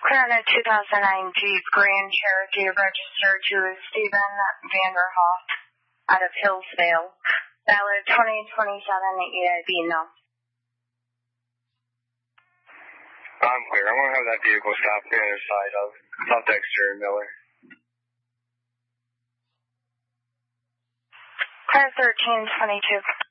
Clear on a 2009 Jeep Grand Cherokee registered to Stephen Vanderhoff out of Hillsdale. Valid 2027 EIB no. I'm clear. I'm going to have that vehicle stop on the other side of South Dexter and Miller. Clear 1322.